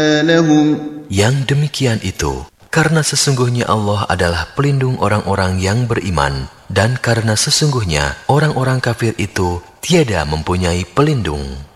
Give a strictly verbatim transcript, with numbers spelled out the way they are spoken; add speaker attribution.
Speaker 1: لهم
Speaker 2: Yang demikian itu, karena sesungguhnya Allah adalah pelindung orang-orang yang beriman, dan karena sesungguhnya orang-orang kafir itu tiada mempunyai pelindung.